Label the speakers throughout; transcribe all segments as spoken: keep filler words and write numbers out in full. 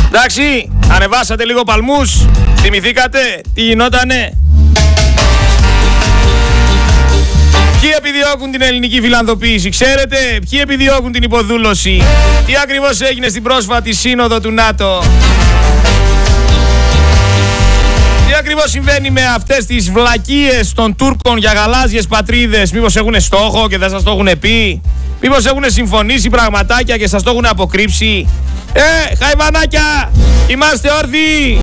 Speaker 1: Εντάξει, ανεβάσατε λίγο παλμούς, θυμηθήκατε τι γινότανε. Ποιοι επιδιώκουν την ελληνική φιλανθρωποίηση, ξέρετε, ποιοι επιδιώκουν την υποδούλωση. Τι ακριβώς έγινε στην πρόσφατη σύνοδο του ΝΑΤΟ. Τι ακριβώς συμβαίνει με αυτές τις βλακίες των Τούρκων για γαλάζιες πατρίδες. Μήπως έχουν στόχο και δεν σας το έχουν πει. Μήπως έχουν συμφωνήσει πραγματάκια και σας το έχουν αποκρύψει. Ε, χαϊβανάκια, είμαστε όρθιοι.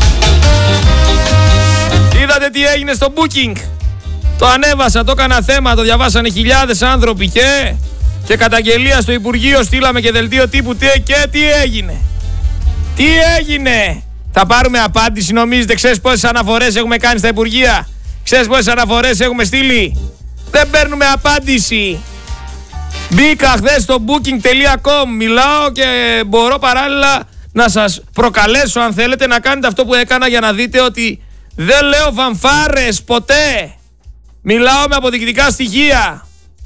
Speaker 1: Είδατε τι έγινε στο Booking. Το ανέβασα, το έκανα θέμα, το διαβάσανε χιλιάδες άνθρωποι και, και καταγγελία στο Υπουργείο, στείλαμε και δελτίο τύπου τι, και τι έγινε. Τι έγινε. Θα πάρουμε απάντηση, νομίζετε? Ξέρεις πόσες αναφορές έχουμε κάνει στα Υπουργεία? Ξέρεις πόσες αναφορές έχουμε στείλει? Δεν παίρνουμε απάντηση. Μπήκα χθες στο booking τελεία com, μιλάω και μπορώ παράλληλα να σας προκαλέσω αν θέλετε να κάνετε αυτό που έκανα για να δείτε ότι δεν λέω φανφάρες ποτέ. Μιλάω με αποδεικτικά στοιχεία.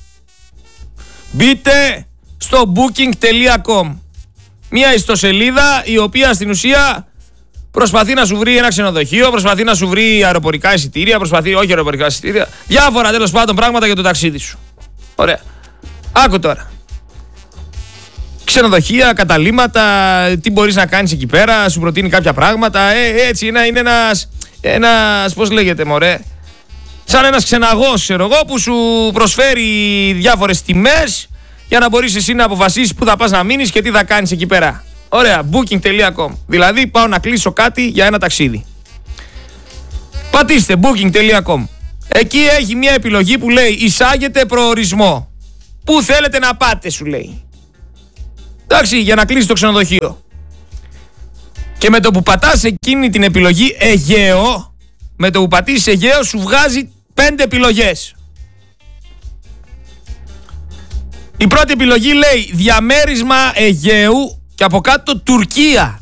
Speaker 1: Μπείτε στο booking τελεία com, μια ιστοσελίδα η οποία στην ουσία προσπαθεί να σου βρει ένα ξενοδοχείο, προσπαθεί να σου βρει αεροπορικά εισιτήρια, προσπαθεί, όχι αεροπορικά εισιτήρια, διάφορα τέλος πάντων πράγματα για το ταξίδι σου. Ωραία. Άκου τώρα. Ξενοδοχεία, καταλύματα, τι μπορείς να κάνεις εκεί πέρα, σου προτείνει κάποια πράγματα, ε, έτσι είναι, είναι ένας, ένας, πώς λέγεται μωρέ, σαν ένας ξεναγός, ξέρω εγώ, που σου προσφέρει διάφορες τιμές για να μπορείς εσύ να αποφασίσεις πού θα πας να μείνεις και τι θα κάνεις εκεί πέρα. Ωραία, booking τελεία com. Δηλαδή πάω να κλείσω κάτι για ένα ταξίδι. Πατήστε booking τελεία com. Εκεί έχει μια επιλογή που λέει εισάγεται προορισμό. Πού θέλετε να πάτε, σου λέει. Εντάξει, για να κλείσει το ξενοδοχείο. Και με το που πατάς εκείνη την επιλογή Αιγαίο, με το που πατήσεις Αιγαίο σου βγάζει πέντε επιλογές. Η πρώτη επιλογή λέει διαμέρισμα Αιγαίου και από κάτω Τουρκία.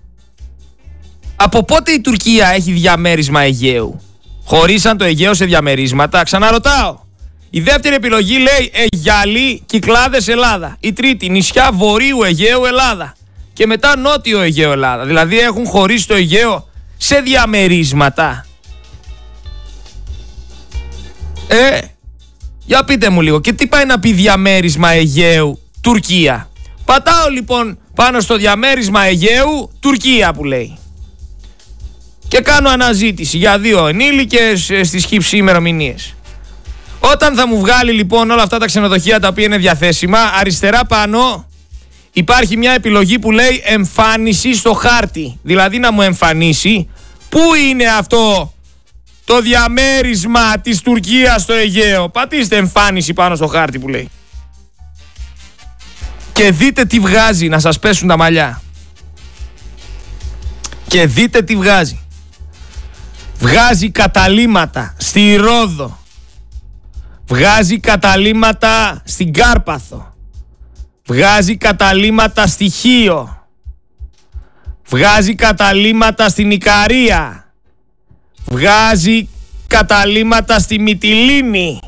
Speaker 1: Από πότε η Τουρκία έχει διαμέρισμα Αιγαίου? Χωρίσαν το Αιγαίο σε διαμερίσματα? Ξαναρωτάω. Η δεύτερη επιλογή λέει Αιγιαλή, Κυκλάδες, Ελλάδα. Η τρίτη νησιά Βορείου Αιγαίου, Ελλάδα. Και μετά Νότιο Αιγαίο, Ελλάδα. Δηλαδή έχουν χωρίσει το Αιγαίο σε διαμερίσματα. Ε, για πείτε μου λίγο. Και τι πάει να πει διαμέρισμα Αιγαίου Τουρκία? Πατάω λοιπόν πάνω στο διαμέρισμα Αιγαίου Τουρκία που λέει. Και κάνω αναζήτηση για δύο ενήλικες στις χύψη ημερομηνίες. Όταν θα μου βγάλει λοιπόν όλα αυτά τα ξενοδοχεία τα οποία είναι διαθέσιμα, αριστερά πάνω υπάρχει μια επιλογή που λέει εμφάνιση στο χάρτη. Δηλαδή να μου εμφανίσει πού είναι αυτό το διαμέρισμα της Τουρκίας στο Αιγαίο. Πατήστε εμφάνιση πάνω στο χάρτη που λέει. Και δείτε τι βγάζει, να σας πέσουν τα μαλλιά. Και δείτε τι βγάζει. Βγάζει καταλύματα στη Ρόδο. Βγάζει καταλύματα στην Κάρπαθο. Βγάζει καταλύματα στη Χίο. Βγάζει καταλύματα στην Ικαρία. Βγάζει καταλύματα στη Μυτιλήνη.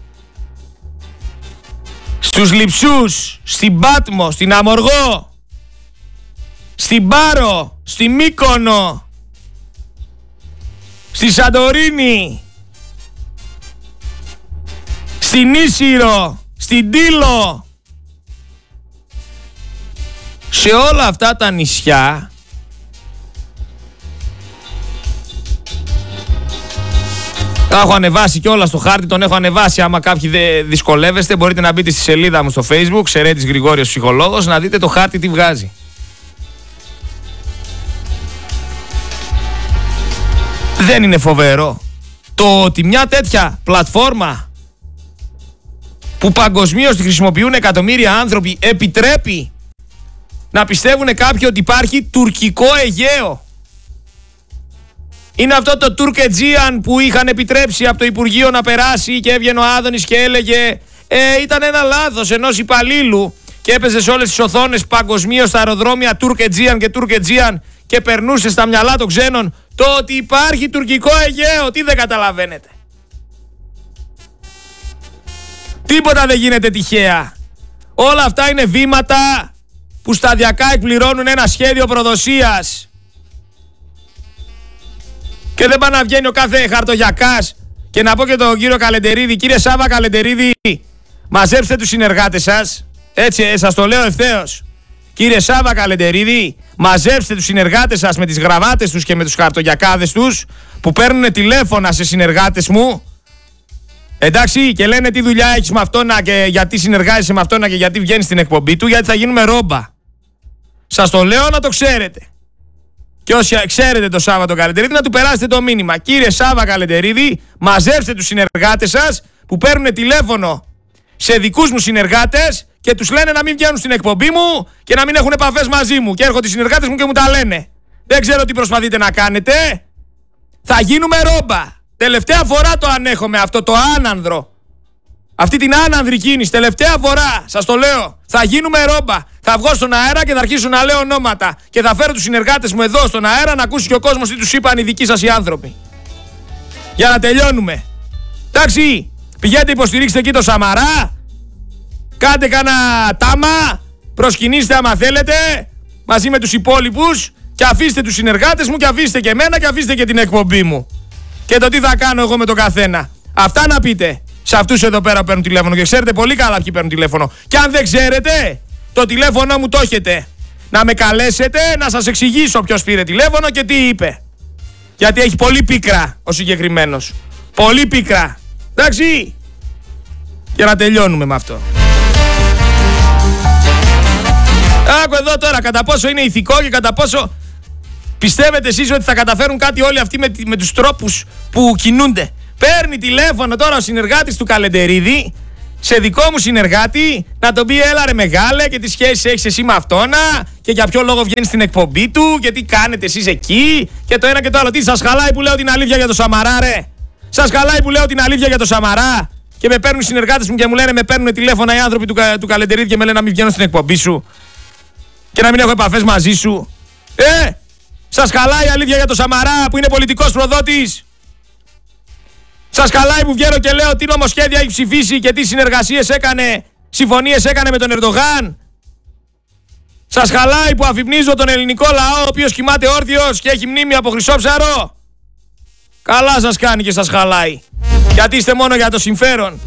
Speaker 1: Στους Λειψούς, στην Πάτμο, στην Αμοργό, στην Πάρο, στη Μύκονο, στη Σαντορίνη, στην Ίσυρο, στην Τήλο. Σε όλα αυτά τα νησιά τα έχω ανεβάσει και όλα στο χάρτη, τον έχω ανεβάσει. Άμα κάποιοι δεν δυσκολεύεστε, μπορείτε να μπείτε στη σελίδα μου στο Facebook, Ξερέτης Γρηγόριος Ψυχολόγος, να δείτε το χάρτη τι βγάζει. Δεν είναι φοβερό το ότι μια τέτοια πλατφόρμα που παγκοσμίως τη χρησιμοποιούν εκατομμύρια άνθρωποι επιτρέπει να πιστεύουν κάποιοι ότι υπάρχει τουρκικό Αιγαίο? Είναι αυτό το Turk-Aegean που είχαν επιτρέψει από το Υπουργείο να περάσει και έβγαινε ο Άδωνης και έλεγε ε, ήταν ένα λάθος ενός υπαλλήλου και έπαιζε σε όλες τις οθόνες παγκοσμίως στα αεροδρόμια Turk-Aegean και Turk-Aegean και περνούσε στα μυαλά των ξένων το ότι υπάρχει τουρκικό Αιγαίο. Τι δεν καταλαβαίνετε? Τίποτα δεν γίνεται τυχαία. Όλα αυτά είναι βήματα που σταδιακά εκπληρώνουν ένα σχέδιο προδοσίας. Και δεν πάει να βγαίνει ο κάθε χαρτογιακάς και να πω και τον κύριο Καλεντερίδη, κύριε Σάβα Καλεντερίδη, μαζέψτε τους συνεργάτες σας. Έτσι, σας το λέω ευθέως. Κύριε Σάβα Καλεντερίδη, μαζέψτε τους συνεργάτες σας με τις γραβάτες τους και με τους χαρτογιακάδες τους που παίρνουν τηλέφωνα σε συνεργάτες μου. Εντάξει, και λένε τι δουλειά έχεις με αυτόνα και γιατί συνεργάζεσαι με αυτόνα και γιατί βγαίνεις στην εκπομπή του, γιατί θα γίνουμε ρόμπα. Σας το λέω να το ξέρετε. Και όσοι ξέρετε το Σάββατο Καλεντερίδη, να του περάσετε το μήνυμα. Κύριε Σάβα Καλεντερίδη, μαζέψτε τους συνεργάτες σας που παίρνουν τηλέφωνο σε δικούς μου συνεργάτες και τους λένε να μην βγαίνουν στην εκπομπή μου και να μην έχουν επαφές μαζί μου. Και έρχονται οι συνεργάτες μου και μου τα λένε. Δεν ξέρω τι προσπαθείτε να κάνετε. Θα γίνουμε ρόμπα. Τελευταία φορά το ανέχομαι αυτό το άνανδρο. Αυτή την άνανδρη κίνηση. Τελευταία φορά. Σας το λέω. Θα γίνουμε ρόμπα. Θα βγω στον αέρα και θα αρχίσω να λέω ονόματα. Και θα φέρω τους συνεργάτες μου εδώ στον αέρα να ακούσει και ο κόσμος τι τους είπαν οι δικοί σας οι άνθρωποι. Για να τελειώνουμε. Εντάξει. Πηγαίνετε υποστηρίξτε εκεί το Σαμαρά. Κάντε κάνα τάμα. Προσκυνήστε άμα θέλετε. Μαζί με τους υπόλοιπους. Και αφήστε τους συνεργάτες μου και αφήστε και εμένα και αφήστε και την εκπομπή μου. Και το τι θα κάνω εγώ με τον καθένα. Αυτά να πείτε σε αυτούς εδώ πέρα που παίρνουν τηλέφωνο. Και ξέρετε πολύ καλά ποιοι παίρνουν τηλέφωνο. Και αν δεν ξέρετε, το τηλέφωνο μου το έχετε. Να με καλέσετε να σας εξηγήσω ποιος πήρε τηλέφωνο και τι είπε. Γιατί έχει πολύ πίκρα ο συγκεκριμένος. Πολύ πίκρα. Εντάξει. Για να τελειώνουμε με αυτό. Άκου εδώ τώρα κατά πόσο είναι ηθικό και κατά πόσο πιστεύετε εσείς ότι θα καταφέρουν κάτι όλοι αυτοί με, με τους τρόπους που κινούνται. Παίρνει τηλέφωνο τώρα ο συνεργάτης του Καλεντερίδη σε δικό μου συνεργάτη να τον πει έλα ρε μεγάλε και τι σχέσεις έχεις εσύ με αυτόνα και για ποιο λόγο βγαίνεις στην εκπομπή του και τι κάνετε εσείς εκεί και το ένα και το άλλο. Τι σας χαλάει που λέω την αλήθεια για το Σαμαρά ρε? Σας χαλάει που λέω την αλήθεια για το Σαμαρά και με παίρνουν οι συνεργάτες μου και μου λένε με παίρνουν τηλέφωνα οι άνθρωποι του, του Καλεντερίδη και με λένε να μην βγαίνω στην εκπομπή σου και να μην έχω επαφές μαζί σου. Ε! Σας χαλάει η αλήθεια για το Σαμαρά που είναι πολιτικός προδότης? Σας χαλάει που βγαίνω και λέω τι νομοσχέδια έχει ψηφίσει και τι συνεργασίες έκανε, συμφωνίες έκανε με τον Ερντογάν? Σας χαλάει που αφυπνίζω τον ελληνικό λαό ο οποίος κοιμάται όρθιος και έχει μνήμη από χρυσόψαρο? Καλά σας κάνει και σας χαλάει. Γιατί είστε μόνο για το συμφέρον.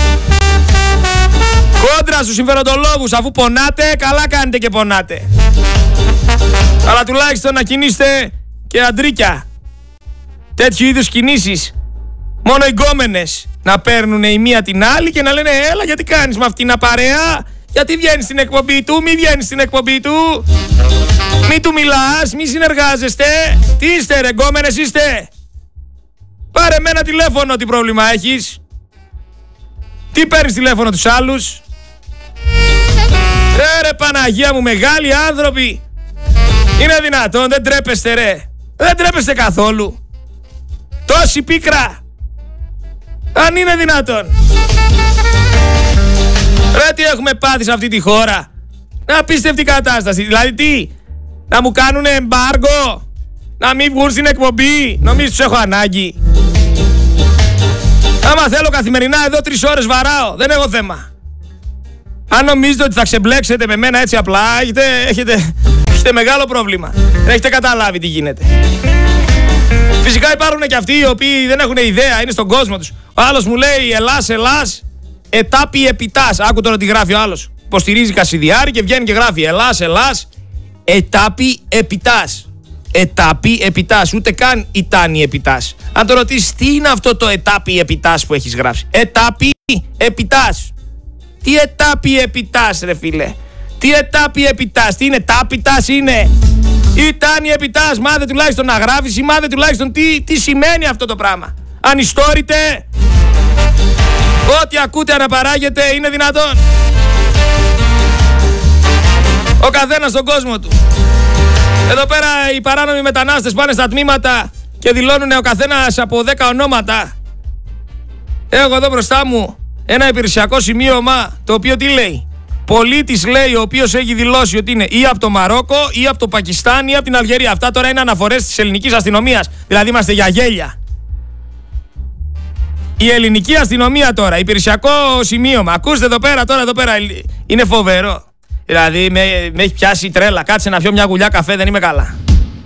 Speaker 1: Κόντρα στους συμφεροντολόγους, αφού πονάτε, καλά κάνετε και πονάτε. Αλλά τουλάχιστον να κινήσετε και αντρίκια. Τέτοιου είδους κινήσεις μόνο οι γκόμενες να παίρνουν η μία την άλλη και να λένε έλα γιατί κάνεις με αυτήν παρέα, γιατί βγαίνεις στην εκπομπή του, μη βγαίνεις στην εκπομπή του, μη του μιλάς, μη συνεργάζεστε. Τι είστε ρε γκόμενες είστε? Πάρε με ένα τηλέφωνο, τι πρόβλημα έχεις? Τι παίρνεις τηλέφωνο τους άλλους? Ρε ρε Παναγία μου, μεγάλοι άνθρωποι. Είναι δυνατόν, δεν τρέπεστε ρε? Δεν τρέπεστε καθόλου? Τόση πίκρα. Αν είναι δυνατόν. Ρε τι έχουμε πάθει σε αυτή τη χώρα. Να απίστευτη κατάσταση. Δηλαδή τι? Να μου κάνουνε εμπάργο? Να μην βγουν στην εκπομπή? Νομίζεις τους έχω ανάγκη? Άμα θέλω καθημερινά εδώ τρεις ώρες βαράω. Δεν έχω θέμα. Αν νομίζετε ότι θα ξεμπλέξετε με μένα έτσι απλά, έχετε, έχετε, έχετε μεγάλο πρόβλημα. Δεν έχετε καταλάβει τι γίνεται. Φυσικά υπάρχουν και αυτοί οι οποίοι δεν έχουν ιδέα, είναι στον κόσμο τους. Ο άλλος μου λέει Ελλάς, Ελλάς, ετάπη επιτάς. Άκου τώρα τι γράφει ο άλλος. Υποστηρίζει Κασιδιάρη και βγαίνει και γράφει Ελλάς, Ελλάς, ετάπη επιτάς. Ετάπη επιτάς, ούτε καν ητάνη επιτάς. Αν το ρωτήσεις τι είναι αυτό το ετάπη επιτάς που έχεις γράψει? Ετάπη επιτάς. Τι ετάπη επιτάς ρε φίλε? Τι ετάπη επιτάς? Τι είναι? Τάπητας είναι? Ή τάνη επιτάς? Μάθε τουλάχιστον να γράφεις ή μάθε τουλάχιστον τι, τι σημαίνει αυτό το πράγμα. Αν ιστόρητε, ό,τι ακούτε αναπαράγεται, είναι δυνατόν? Ο καθένας στον κόσμο του. Εδώ πέρα οι παράνομοι μετανάστες πάνε στα τμήματα και δηλώνουν ο καθένας από δέκα ονόματα. Έχω εδώ μπροστά μου ένα υπηρεσιακό σημείωμα το οποίο τι λέει? Πολίτης λέει ο οποίος έχει δηλώσει ότι είναι ή από το Μαρόκο ή από το Πακιστάν ή από την Αλγερία. Αυτά τώρα είναι αναφορές της ελληνικής αστυνομίας. Δηλαδή είμαστε για γέλια. Η ελληνική αστυνομία τώρα, υπηρεσιακό σημείωμα. Ακούστε εδώ πέρα τώρα, εδώ πέρα. Είναι φοβερό. Δηλαδή με, με έχει πιάσει τρέλα. Κάτσε να πιω μια γουλιά καφέ, δεν είμαι καλά.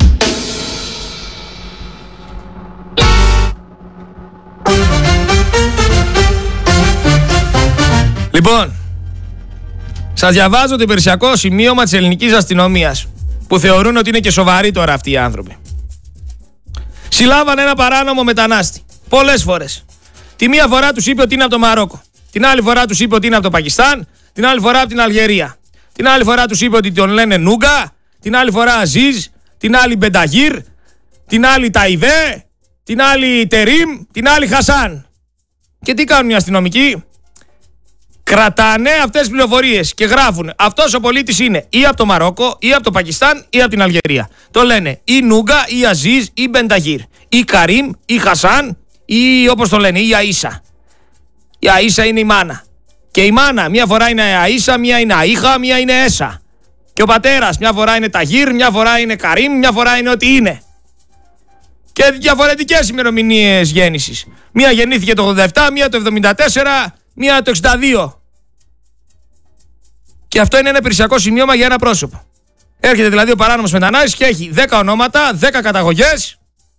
Speaker 1: Λοιπόν, σας διαβάζω το υπηρεσιακό σημείωμα της ελληνικής αστυνομίας, που θεωρούν ότι είναι και σοβαροί τώρα αυτοί οι άνθρωποι. Συλλάβανε ένα παράνομο μετανάστη πολλές φορές. Τη μία φορά τους είπε ότι είναι από το Μαρόκο. Την άλλη φορά τους είπε ότι είναι από το Πακιστάν. Την άλλη φορά από την Αλγερία. Την άλλη φορά τους είπε ότι τον λένε Νούγκα. Την άλλη φορά Αζίζ. Την άλλη Μπενταγίρ. Την άλλη Ταϊβέ. Την άλλη Τερίμ. Την άλλη Χασάν. Και τι κάνουν οι αστυνομικοί? Κρατάνε αυτές τις πληροφορίες και γράφουν αυτός ο πολίτης είναι ή από το Μαρόκο ή από το Πακιστάν ή από την Αλγερία. Το λένε ή Νούγκα ή Αζίζ ή Μπενταγίρ. Ή Καρίμ ή Χασάν ή όπως το λένε ή Αΐσα. Η Αΐσα είναι η μάνα. Και η μάνα μια φορά είναι Αΐσα, μια είναι Αΐχα, μια είναι Έσα. Και ο πατέρας μια φορά είναι Ταγίρ, μια φορά είναι Καρίμ, μια φορά είναι ό,τι είναι. Και διαφορετικές ημερομηνίες γέννησης. Μία γεννήθηκε το ογδόντα επτά, μία το εβδομήντα τέσσερα, μία το εξήντα δύο. Και αυτό είναι ένα υπηρεσιακό σημείωμα για ένα πρόσωπο. Έρχεται δηλαδή ο παράνομος μετανάστης και έχει δέκα ονόματα, δέκα καταγωγές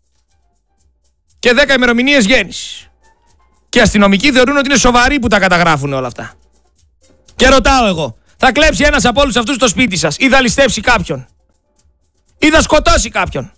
Speaker 1: και δέκα ημερομηνίες γέννησης. Και οι αστυνομικοί θεωρούν ότι είναι σοβαροί που τα καταγράφουν όλα αυτά. Και ρωτάω εγώ, θα κλέψει ένας από όλους αυτούς το σπίτι σας ή θα ληστέψει κάποιον ή θα σκοτώσει κάποιον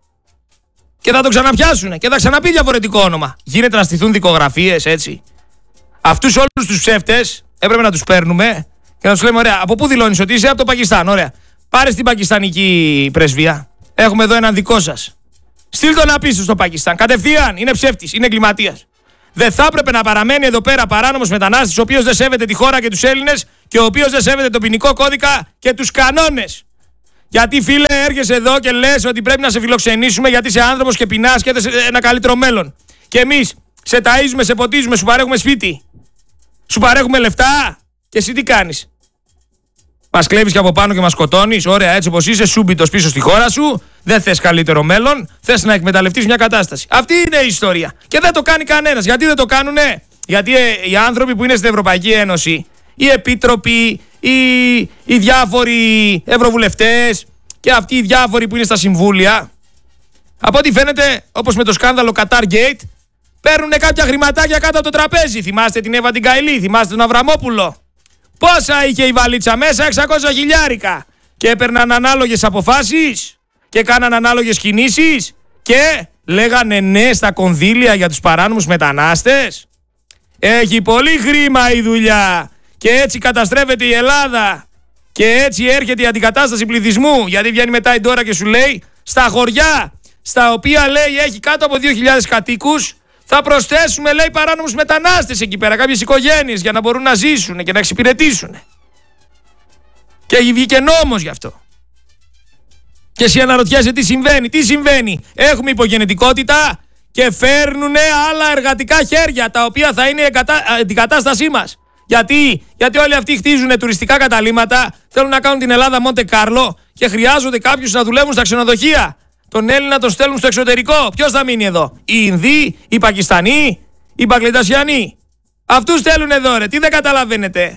Speaker 1: και θα τον ξαναπιάσουνε και θα ξαναπεί διαφορετικό όνομα? Γίνεται να στηθούν δικογραφίες έτσι? Αυτούς όλους τους ψεύτες έπρεπε να τους παίρνουμε και να τους λέμε, ωραία, από πού δηλώνεις ότι είσαι? Από το Πακιστάν. Ωραία, πάρε στην πακιστανική πρεσβεία. Έχουμε εδώ έναν δικό σας. Στείλ τον να πίσω στο Πακιστάν. Κατευθείαν, είναι ψεύτης, είναι εγκληματίας. Δεν θα έπρεπε να παραμένει εδώ πέρα παράνομος μετανάστης, ο οποίος δεν σέβεται τη χώρα και τους Έλληνες και ο οποίος δεν σέβεται τον ποινικό κώδικα και τους κανόνες. Γιατί, φίλε, έρχεσαι εδώ και λες ότι πρέπει να σε φιλοξενήσουμε γιατί είσαι άνθρωπος και πεινάς και θες ένα καλύτερο μέλλον. Και εμείς σε ταΐζουμε, σε ποτίζουμε, σου παρέχουμε σπίτι, σου παρέχουμε λεφτά και εσύ τι κάνεις? Μας κλέβεις και από πάνω και μας σκοτώνεις. Ωραία, έτσι όπως είσαι, σούμπιτος πίσω στη χώρα σου. Δεν θες καλύτερο μέλλον. Θες να εκμεταλλευτείς μια κατάσταση. Αυτή είναι η ιστορία. Και δεν το κάνει κανένας. Γιατί δεν το κάνουνε? Γιατί ε, οι άνθρωποι που είναι στην Ευρωπαϊκή Ένωση, οι επίτροποι, οι, οι διάφοροι ευρωβουλευτές και αυτοί οι διάφοροι που είναι στα συμβούλια, από ό,τι φαίνεται, όπως με το σκάνδαλο Qatar Gate, παίρνουν κάποια χρηματάκια κάτω από το τραπέζι. Θυμάστε την Εύα την Καηλή, θυμάστε τον Αβραμόπουλο? Πόσα είχε η βαλίτσα μέσα? εξακόσια χιλιάρικα. Και έπαιρναν ανάλογες αποφάσεις και κάναν ανάλογες κινήσεις και λέγανε ναι στα κονδύλια για τους παράνομους μετανάστες. Έχει πολύ χρήμα η δουλειά και έτσι καταστρέφεται η Ελλάδα και έτσι έρχεται η αντικατάσταση πληθυσμού, γιατί βγαίνει μετά η Ντόρα και σου λέει στα χωριά στα οποία λέει έχει κάτω από δύο χιλιάδες κατοίκους θα προσθέσουμε, λέει, παράνομους μετανάστες εκεί πέρα, κάποιες οικογένειες για να μπορούν να ζήσουν και να εξυπηρετήσουν. Και έχει βγει και νόμος γι' αυτό. Και εσύ αναρωτιέσαι τι συμβαίνει. Τι συμβαίνει? Έχουμε υπογενετικότητα και φέρνουν άλλα εργατικά χέρια τα οποία θα είναι η αντικατάστασή μας. Γιατί? Γιατί όλοι αυτοί χτίζουν τουριστικά καταλύματα, θέλουν να κάνουν την Ελλάδα Μοντε Κάρλο και χρειάζονται κάποιους να δουλεύουν στα ξενοδοχεία. Τον Έλληνα τον στέλνουν στο εξωτερικό. Ποιος θα μείνει εδώ? Οι Ινδοί, οι Πακιστανοί, οι Μπαγκλαντασιανοί. Αυτούς θέλουν εδώ, ρε. Τι δεν καταλαβαίνετε?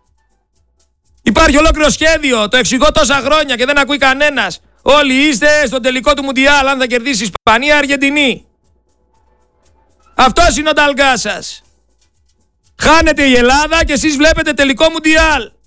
Speaker 1: Υπάρχει ολόκληρο σχέδιο. Το εξηγώ τόσα χρόνια και δεν ακούει κανένας. Όλοι είστε στον τελικό του Μουντιάλ. Αν θα κερδίσει η Ισπανία, Αργεντινή. Αυτός είναι ο ταλγκάς σας. Χάνετε η Ελλάδα και εσείς βλέπετε τελικό Μουντιάλ.